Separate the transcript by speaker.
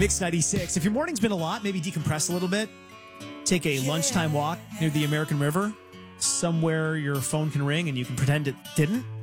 Speaker 1: Mix 96. If your morning's been a lot, maybe decompress a little bit. Take a lunchtime walk near the American River. Somewhere your phone can ring and you can pretend it didn't.